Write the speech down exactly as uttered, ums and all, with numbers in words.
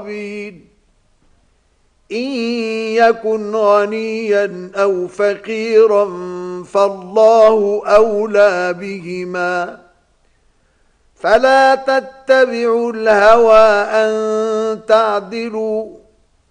إن يكن غنيا أو فقيرا فالله أولى بهما فلا تتبعوا الهوى أن تعدلوا